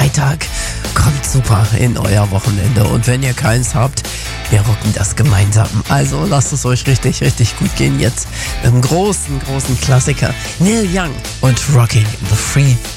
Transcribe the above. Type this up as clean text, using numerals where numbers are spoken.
Freitag kommt super in euer Wochenende. Und wenn ihr keins habt, wir rocken das gemeinsam. Also lasst es euch richtig, richtig gut gehen jetzt. Mit einem großen Klassiker. Neil Young und Rocking the Free